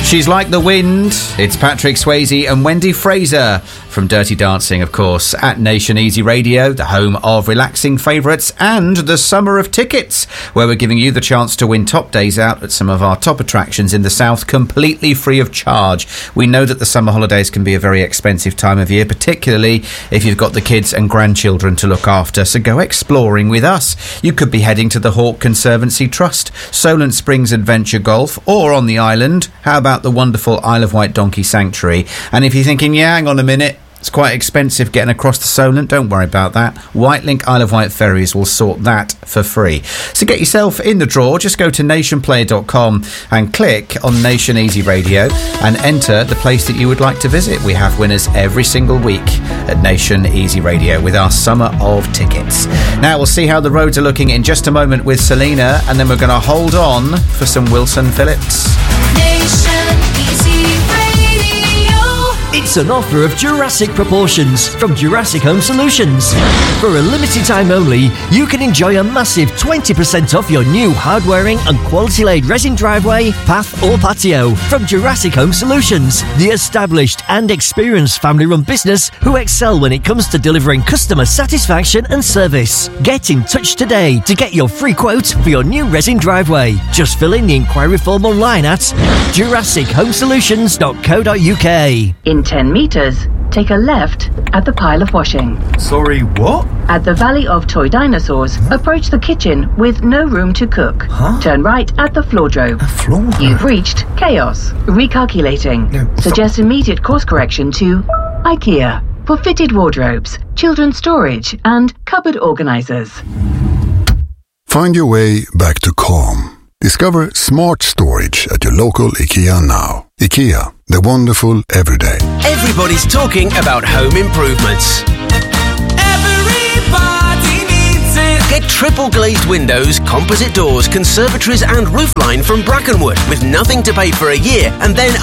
She's Like the Wind. It's Patrick Swayze and Wendy Fraser from Dirty Dancing, of course, at Nation Easy Radio, the home of relaxing favourites and the summer of tickets, where we're giving you the chance to win top days out at some of our top attractions in the south, completely free of charge. We know that the summer holidays can be a very expensive time of year, particularly if you've got the kids and grandchildren to look after, so go exploring with us. You could be heading to the Hawke Conservancy Trust, Solent Springs Adventure Golf, or on the island. How about the wonderful Isle of Wight Donkey Sanctuary? And if you're thinking, yeah, hang on a minute, it's quite expensive getting across the Solent, don't worry about that. Whitelink Isle of Wight Ferries will sort that for free. So get yourself in the draw. Just go to nationplayer.com and click on Nation Easy Radio and enter the place that you would like to visit. We have winners every single week at Nation Easy Radio with our summer of tickets. Now we'll see how the roads are looking in just a moment with Selena, and then we're going to hold on for some Wilson Phillips. Nation Easy Radio. It's an offer of Jurassic proportions from Jurassic Home Solutions. For a limited time only, you can enjoy a massive 20% off your new hard-wearing and quality-laid resin driveway, path or patio from Jurassic Home Solutions, the established and experienced family-run business who excel when it comes to delivering customer satisfaction and service. Get in touch today to get your free quote for your new resin driveway. Just fill in the inquiry form online at jurassichomesolutions.co.uk. In 10 metres, take a left at the pile of washing. Sorry, what? At the Valley of Toy Dinosaurs, approach the kitchen with no room to cook. Turn right at the floordrobe. Floor? You've reached Chaos. Recalculating. No, Suggest immediate course correction to IKEA for fitted wardrobes, children's storage and cupboard organisers. Find your way back to calm. Discover smart storage at your local IKEA now. IKEA, the wonderful everyday. Everybody's talking about home improvements. Everybody needs it. Get triple glazed windows, composite doors, conservatories and roofline from Brackenwood with nothing to pay for a year and then